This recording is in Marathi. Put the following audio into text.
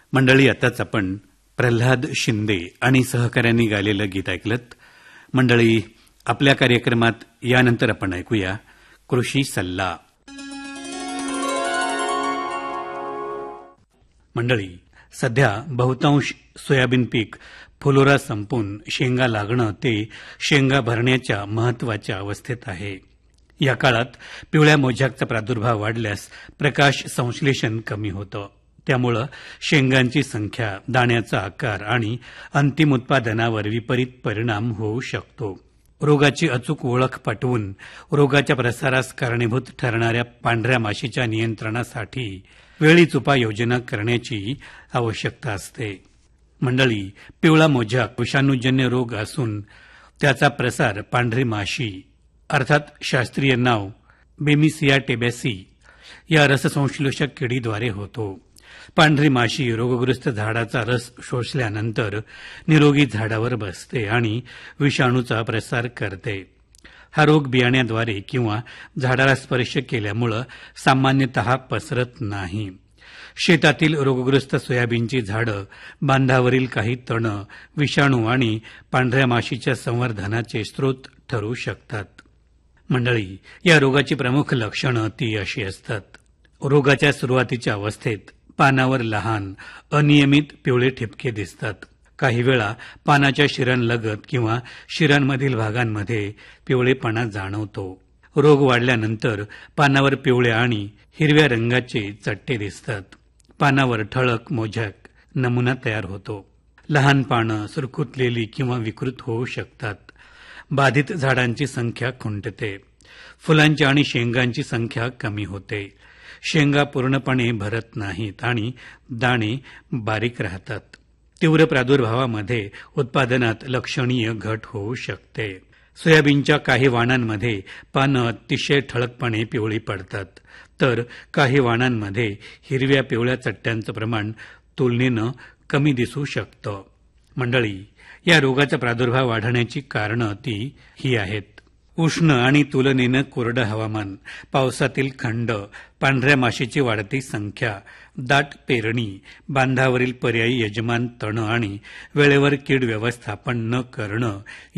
मंडळी, आताच आपण प्रल्हाद शिंदे आणि सहकाऱ्यांनी गायलेलं गीत ऐकलत. मंडळी, आपल्या कार्यक्रमात यानंतर आपण ऐकूया कृषी सल्ला. मंडळी, सध्या बहुतांश सोयाबीन पीक फुलोरा संपून शेंगा लागणं ते शेंगा भरण्याच्या महत्वाच्या अवस्थेत आहे. या काळात पिवळ्या मोझॅकचा प्रादुर्भाव वाढल्यास प्रकाश संश्लेषण कमी होतं. त्यामुळं शेंगांची संख्या, दाण्याचा आकार आणि अंतिम उत्पादनावर विपरीत परिणाम होऊ शकतो. रोगाची अचूक ओळख पटवून रोगाच्या प्रसारास कारणीभूत ठरणाऱ्या पांढऱ्या माशीच्या नियंत्रणासाठी वेळीच उपाययोजना करण्याची आवश्यकता असते. मंडळी, पिवळा मोझॅक विषाणूजन्य रोग असून त्याचा प्रसार पांढरी माशी अर्थात शास्त्रीय नाव बेमिसिया टेबॅसी या रससंश्लेषक किडीद्वारे होतो. पांढरी माशी रोगग्रस्त झाडाचा रस शोषल्यानंतर निरोगी झाडावर बसते आणि विषाणूचा प्रसार करते. हा रोग बियाण्याद्वारे किंवा झाडाला स्पर्श केल्यामुळे सामान्यतः पसरत नाही. शेतातील रोगग्रस्त सोयाबीनची झाडं, बांधावरील काही तणं विषाणू आणि पांढऱ्या माशीच्या संवर्धनाचे स्रोत ठरू शकतात. मंडळी, या रोगाची प्रमुख लक्षणं ती अशी असतात. रोगाच्या सुरुवातीच्या अवस्थेत पानावर लहान अनियमित पिवळे ठिपके दिसतात. काही वेळा पानाच्या शिरांलगत किंवा शिरांमधील भागांमध्ये पिवळेपणा जाणवतो. रोग वाढल्यानंतर पानावर पिवळ्या आणि हिरव्या रंगाचे चट्टे दिसतात. पानावर ठळक मोझॅक नमुना तयार होतो. लहान पानं सुरकुतलेली किंवा विकृत होऊ शकतात. बाधित झाडांची संख्या खुंटते. फुलांची आणि शेंगांची संख्या कमी होते. शेंगा पूर्णपणे भरत नाहीत आणि दाणे बारीक राहतात. तीव्र प्रादुर्भावामध्ये उत्पादनात लक्षणीय घट होऊ शकते. सोयाबीनच्या काही वाणांमध्ये पानं अतिशय ठळकपणे पिवळी पडतात, तर काही वाणांमध्ये हिरव्या पिवळ्या चट्ट्यांचं प्रमाण तुलनेनं कमी दिसू शकतं. मंडळी, या रोगाचा प्रादुर्भाव वाढण्याची कारणं ती ही आहेत. उष्ण आणि तुलनेनं कोरडं हवामान, पावसातील खंड, पांढऱ्या माशीची वाढती संख्या, दाट पेरणी, बांधावरील पर्यायी यजमान तण आणि वेळेवर कीड व्यवस्थापन न करणं